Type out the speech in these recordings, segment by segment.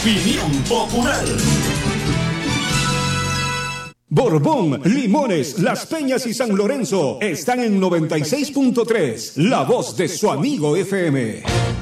Opinión popular. Borbón, Limones, Las Peñas y San Lorenzo están en 96.3, la voz de su amigo FM.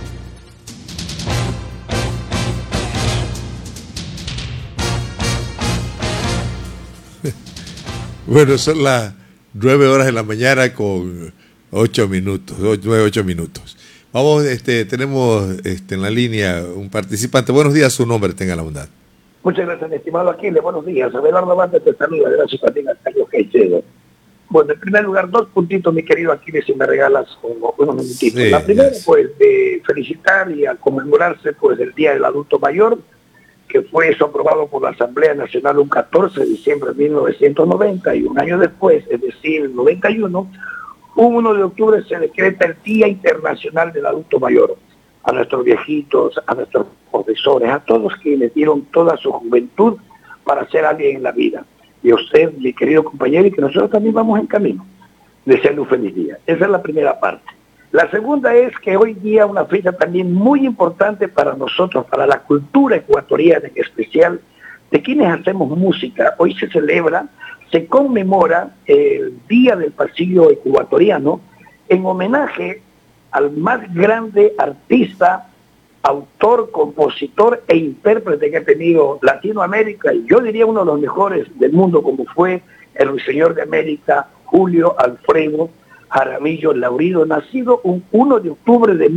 Bueno, son las 9 horas de la mañana con 8 minutos, 8 minutos. Vamos, tenemos en la línea un participante. Buenos días, su nombre, tenga la bondad. Muchas gracias, mi estimado Aquiles. Buenos días. Abelardo Banda te saluda. Gracias también a Carlos Caicedo. Bueno, en primer lugar, 2 puntitos, mi querido Aquiles, si me regalas unos minutitos. Sí, la primera, pues, de felicitar y a conmemorarse, pues, el Día del Adulto Mayor, que fue eso aprobado por la Asamblea Nacional un 14 de diciembre de 1990, y un año después, es decir, el 91, un 1 de octubre se decreta el Día Internacional del Adulto Mayor. A nuestros viejitos, a nuestros profesores, a todos quienes dieron toda su juventud para ser alguien en la vida. Y a usted, mi querido compañero, y que nosotros también vamos en camino. Desearle un feliz día. Esa es la primera parte. La segunda es que hoy día una fecha también muy importante para nosotros, para la cultura ecuatoriana en especial, de quienes hacemos música. Hoy se celebra, se conmemora el Día del Pasillo Ecuatoriano en homenaje al más grande artista, autor, compositor e intérprete que ha tenido Latinoamérica, y yo diría uno de los mejores del mundo, como fue el ruiseñor de América, Julio Alfredo Jaramillo Laurido, nacido un 1 de octubre de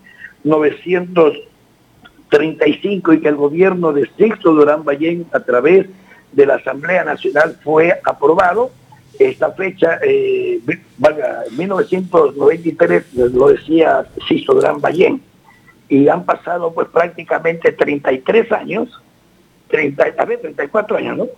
1935, y que el gobierno de Sixto Durán Ballén, a través de la Asamblea Nacional, fue aprobado. Esta fecha, 1993, lo decía Sixto Durán Ballén, y han pasado pues prácticamente 33 años, 34 años, ¿no?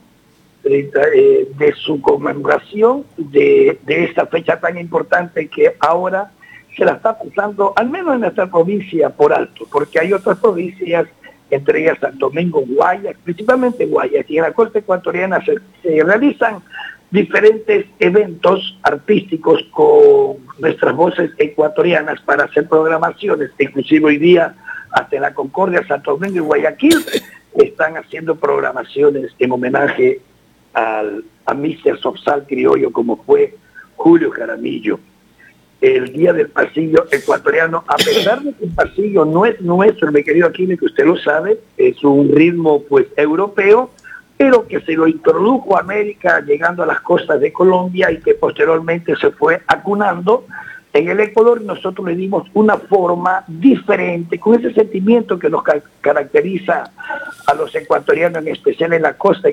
De su conmemoración de esta fecha tan importante que ahora se la está pasando, al menos en nuestra provincia, por alto, porque hay otras provincias, entre ellas Santo Domingo, Guayas, principalmente Guayas, y en la costa ecuatoriana se realizan diferentes eventos artísticos con nuestras voces ecuatorianas para hacer programaciones. Inclusive hoy día, hasta en la Concordia, Santo Domingo y Guayaquil, están haciendo programaciones en homenaje a Mr. Sorsal criollo, como fue Julio Jaramillo. El Día del Pasillo Ecuatoriano, a pesar de que el pasillo no es nuestro, mi querido Aquiles, que usted lo sabe, es un ritmo pues europeo, pero que se lo introdujo a América llegando a las costas de Colombia y que posteriormente se fue acunando en el Ecuador, y nosotros le dimos una forma diferente, con ese sentimiento que nos caracteriza a los ecuatorianos, en especial en la costa,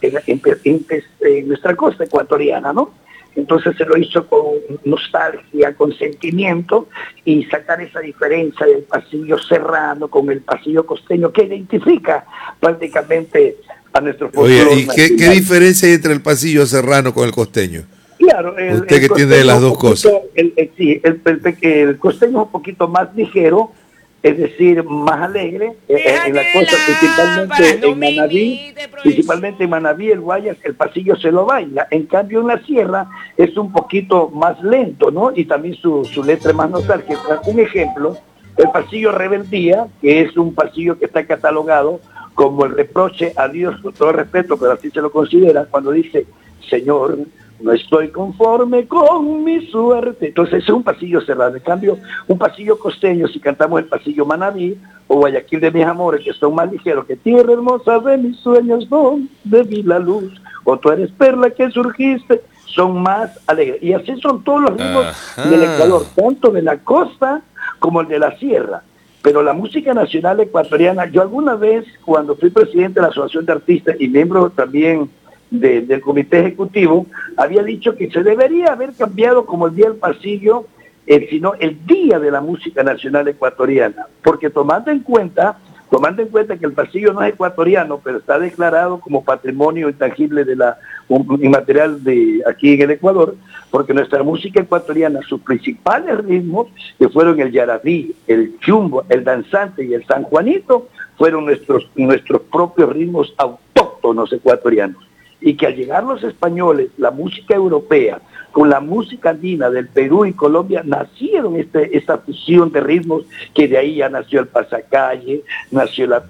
en nuestra costa ecuatoriana, ¿no? Entonces se lo hizo con nostalgia, con sentimiento, y sacar esa diferencia del pasillo serrano con el pasillo costeño, que identifica prácticamente a nuestro folclore. Oye, ¿y qué diferencia hay entre el pasillo serrano con el costeño? Claro, usted que tiene de las dos cosas. El costeño es un poquito más ligero, es decir, más alegre. En la costa, principalmente en Manabí, el Guayas, el pasillo se lo baila. En cambio, en la sierra es un poquito más lento, ¿no? Y también su letra es más nostálgica. Un ejemplo, el pasillo Rebeldía, que es un pasillo que está catalogado como el reproche a Dios, con todo respeto, pero así se lo considera, cuando dice: Señor, no estoy conforme con mi suerte. Entonces es un pasillo cerrado. En cambio, un pasillo costeño, si cantamos el pasillo Manabí o Guayaquil de mis amores, que son más ligeros, que tierra hermosa de mis sueños, donde vi la luz, o tú eres perla que surgiste, son más alegres. Y así son todos los ritmos del Ecuador, tanto de la costa como el de la sierra. Pero la música nacional ecuatoriana, yo alguna vez, cuando fui presidente de la Asociación de Artistas y miembro también del comité ejecutivo, había dicho que se debería haber cambiado como el Día del Pasillo, sino el Día de la Música Nacional Ecuatoriana, porque tomando en cuenta que el pasillo no es ecuatoriano, pero está declarado como patrimonio intangible de la inmaterial de aquí en el Ecuador, porque nuestra música ecuatoriana, sus principales ritmos, que fueron el yarabí, el chumbo, el danzante y el sanjuanito, fueron nuestros propios ritmos autóctonos ecuatorianos. Y que al llegar los españoles, la música europea, con la música andina del Perú y Colombia, nacieron esta fusión de ritmos, que de ahí ya nació el pasacalle, nació la